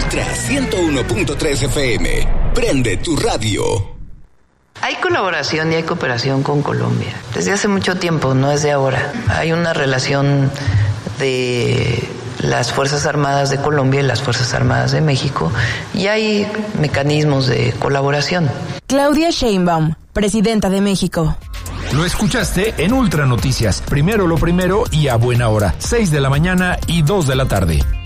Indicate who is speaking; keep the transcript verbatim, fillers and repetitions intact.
Speaker 1: Ultra ciento uno punto tres F M. Prende tu radio.
Speaker 2: Hay colaboración y hay cooperación con Colombia. Desde hace mucho tiempo, no es de ahora. Hay una relación de las Fuerzas Armadas de Colombia y las Fuerzas Armadas de México, y hay mecanismos de colaboración.
Speaker 3: Claudia Sheinbaum, presidenta de México.
Speaker 4: Lo escuchaste en Ultra Noticias. Primero lo primero y a buena hora. seis de la mañana y dos de la tarde.